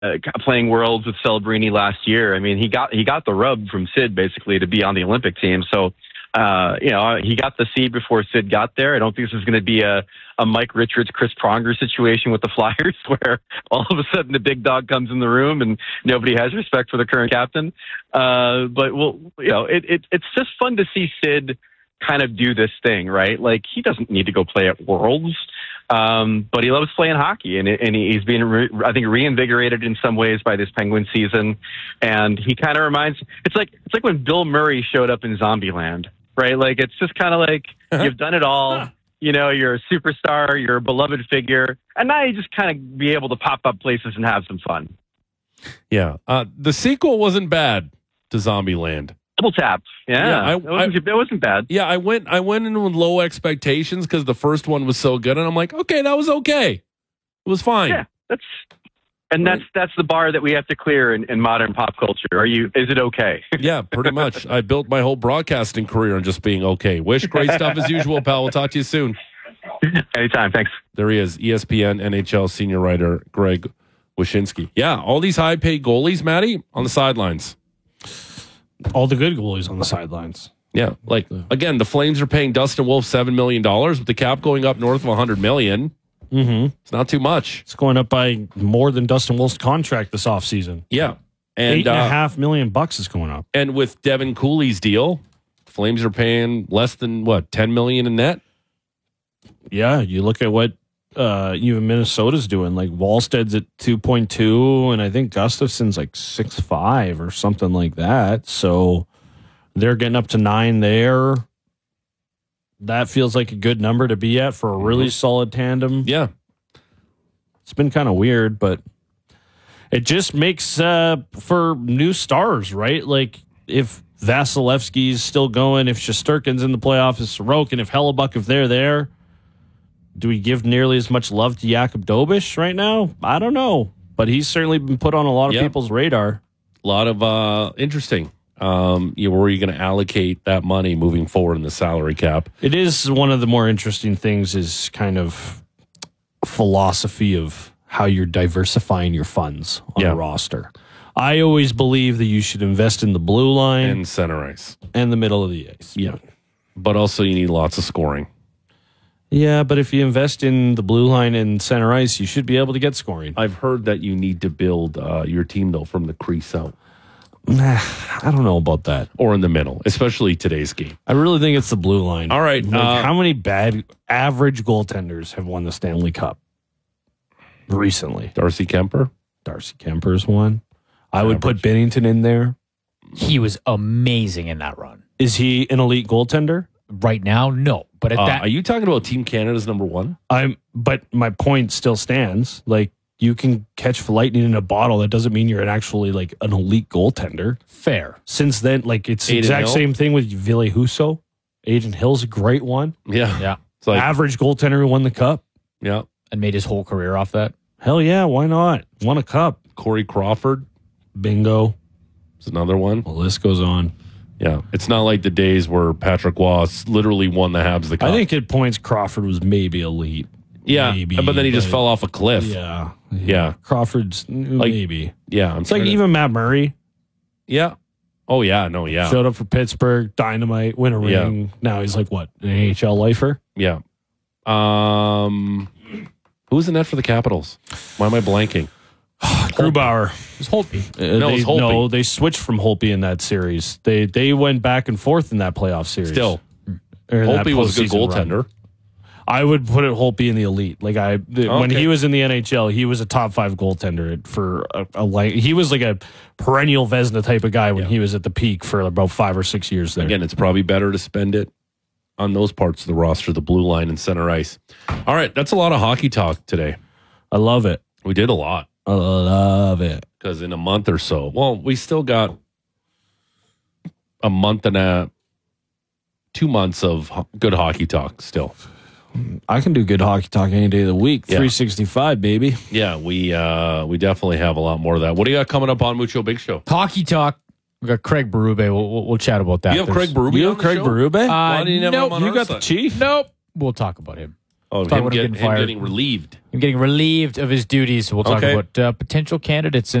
playing Worlds with Celebrini last year. I mean, he got the rub from Sid basically to be on the Olympic team. So, he got the seed before Sid got there. I don't think this is going to be a Mike Richards, Chris Pronger situation with the Flyers where all of a sudden the big dog comes in the room and nobody has respect for the current captain. It's just fun to see Sid kind of do this thing, right? Like, he doesn't need to go play at Worlds, but he loves playing hockey, and he's being, I think, reinvigorated in some ways by this Penguin season. And he kind of it's like when Bill Murray showed up in Zombieland, right? Like, it's just kind of like, you've done it all. You're a superstar, you're a beloved figure, and now you just kind of be able to pop up places and have some fun. Yeah. The sequel wasn't bad to Zombieland. Double Tap. Yeah. It wasn't bad. Yeah, I went in with low expectations because the first one was so good, and I'm like, okay, that was okay. It was fine. Yeah, that's the bar that we have to clear in modern pop culture. Is it okay? Yeah, pretty much. I built my whole broadcasting career on just being okay. Wish, great stuff as usual, pal. We'll talk to you soon. Anytime. Thanks. There he is, ESPN NHL senior writer Greg Wyshynski. Yeah, all these high-paid goalies, Matty, on the sidelines. All the good goalies on the sidelines. Yeah, like, again, the Flames are paying Dustin Wolf $7 million with the cap going up north of $100 million. Mm-hmm. It's not too much. It's going up by more than Dustin Wolf's contract this offseason. Yeah. And $8.5 million is going up. And with Devin Cooley's deal, Flames are paying less than, $10 million in net? Yeah, you look at what even Minnesota's doing. Like, Wallsted's at 2.2, and I think Gustafson's like 6.5 or something like that. So they're getting up to 9 there. That feels like a good number to be at for a really solid tandem. Yeah. It's been kind of weird, but it just makes for new stars, right? Like, if Vasilevsky's still going, if Shesterkin's in the playoffs, if Sorokin, if Hellebuck, if they're there, do we give nearly as much love to Jakub Dobeš right now? I don't know, but he's certainly been put on a lot of people's radar. A lot of interesting. Where are you going to allocate that money moving forward in the salary cap? It is one of the more interesting things is kind of philosophy of how you're diversifying your funds on a roster. I always believe that you should invest in the blue line and center ice and the middle of the ice. Yeah, but also you need lots of scoring. Yeah, but if you invest in the blue line and center ice, you should be able to get scoring. I've heard that you need to build your team, though, from the crease out. I don't know about that. Or in the middle, especially today's game. I really think it's the blue line. All right. How many bad average goaltenders have won the Stanley Cup recently? Darcy Kemper's won. I would put Binnington in there. He was amazing in that run. Is he an elite goaltender? Right now, no. But are you talking about Team Canada's number one? But my point still stands. Like, you can catch lightning in a bottle. That doesn't mean you're an elite goaltender. Fair. Since then, like, it's the exact same thing with Ville Husso. Adrian Hill's a great one. Yeah. It's like, average goaltender who won the cup. Yeah. And made his whole career off that. Hell yeah, why not? Won a cup. Corey Crawford. Bingo. There's another one. The list goes on. Yeah, it's not like the days where Patrick Waugh literally won the Habs the cup. I think at points Crawford was maybe elite. Yeah, maybe, but then he just fell off a cliff. Yeah. Crawford's maybe. Yeah, it's like even Matt Murray. Yeah. Oh yeah, no, yeah. Showed up for Pittsburgh, dynamite, win a ring. Yeah. Now he's like what, an AHL lifer? Yeah. Who's in net for the Capitals? Why am I blanking? Grubauer. It was Holtby. It's Holtby. No, they switched from Holtby in that series. They went back and forth in that playoff series. Still, Holtby was a good goaltender. Run. I would put it Holtby in the elite. Like when he was in the NHL, he was a top 5 goaltender for he was like a perennial Vezina type of guy when he was at the peak for about 5 or 6 years there. Again, it's probably better to spend it on those parts of the roster, the blue line and center ice. All right, that's a lot of hockey talk today. I love it. We did a lot. I love it. Because in a month or so, we still got a month and 2 months of good hockey talk still. I can do good hockey talk any day of the week. 365, baby. Yeah, we definitely have a lot more of that. What do you got coming up on Mucho Big Show? Hockey talk. We got Craig Berube. We'll chat about that. You have Craig Berube? You have Craig Berube? Nope. You got the Chief? Nope. We'll talk about him. Oh, Talk him, about him him getting fired. getting relieved. Him getting relieved of his duties. We'll talk Okay. about potential candidates